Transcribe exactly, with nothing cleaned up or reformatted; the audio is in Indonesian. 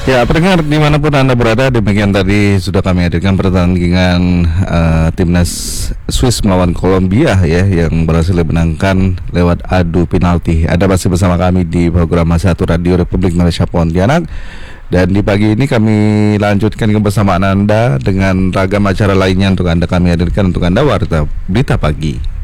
Ya, pendengar dimanapun Anda berada, demikian tadi sudah kami hadirkan pertandingan uh, timnas Swiss melawan Kolombia ya, yang berhasil dimenangkan lewat adu penalti. Ada masih bersama kami di program satu Radio Republik Indonesia Pontianak. Dan di pagi ini kami lanjutkan kebersamaan Anda dengan ragam acara lainnya untuk Anda kami hadirkan untuk Anda warta berita pagi.